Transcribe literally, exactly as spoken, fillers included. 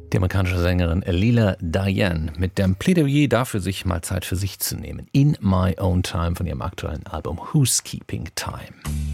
Die amerikanische Sängerin Leela Diane mit dem Plädoyer dafür, sich mal Zeit für sich zu nehmen. In My Own Time von ihrem aktuellen Album Who's Keeping Time.